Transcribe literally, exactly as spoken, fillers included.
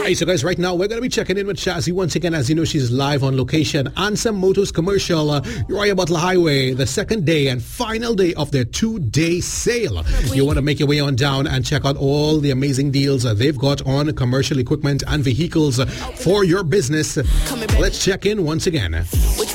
Alright, so guys, right now we're going to be checking in with Shazzy once again. As you know, she's live on location. Ansem Motors commercial, uh, Royal Butler Highway, the second day and final day of their two-day sale. You want to make your way on down and check out all the amazing deals uh, they've got on commercial equipment and vehicles uh, for your business. Let's check in once again.